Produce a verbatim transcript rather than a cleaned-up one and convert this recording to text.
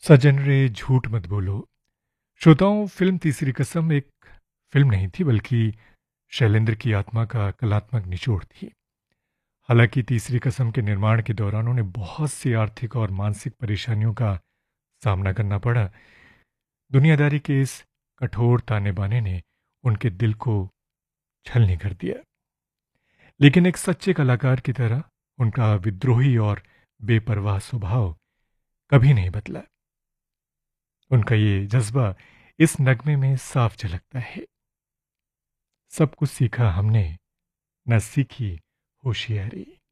सजन रे झूठ मत बोलो। श्रोताओं, फिल्म तीसरी कसम एक फिल्म नहीं थी, बल्कि शैलेंद्र की आत्मा का कलात्मक निचोड़ थी। हालांकि तीसरी कसम के निर्माण के दौरान उन्हें बहुत सी आर्थिक और मानसिक परेशानियों का सामना करना पड़ा। दुनियादारी के इस कठोर ताने बाने ने उनके दिल को छलनी कर दिया, लेकिन एक सच्चे कलाकार की तरह उनका विद्रोही और बेपरवाह स्वभाव कभी नहीं बदला। उनका ये जज्बा इस नगमे में साफ झलकता है। सब कुछ सीखा हमने, न सीखी होशियारी।